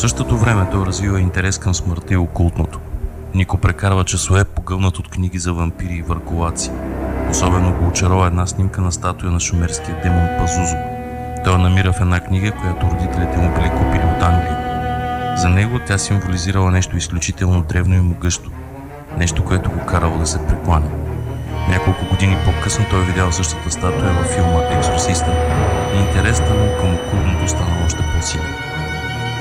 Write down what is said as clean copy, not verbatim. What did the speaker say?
същото време той развива интерес към смъртта и окултното. Нико прекарва часове погълнат от книги за вампири и върколаци. Особено го очарова една снимка на статуя на шумерския демон Пазузо. Той я намира в една книга, която родителите му били купили от Англия. За него тя символизирала нещо изключително древно и могъщо. Нещо, което го карало да се прекланя. Няколко години по-късно той видял същата статуя във филма Екзорциста и интересът му към окултното станал още по-силен.